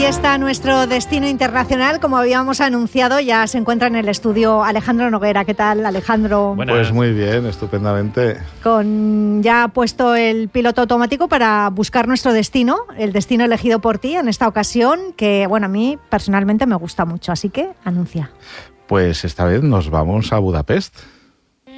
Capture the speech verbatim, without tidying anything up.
está nuestro destino internacional. Como habíamos anunciado, ya se encuentra en el estudio Alejandro Noguera. ¿Qué tal, Alejandro? Buenas. Pues muy bien, estupendamente. Con ya puesto el piloto automático para buscar nuestro destino, el destino elegido por ti en esta ocasión, que bueno, a mí personalmente me gusta mucho, así que anuncia. Pues esta vez nos vamos a Budapest.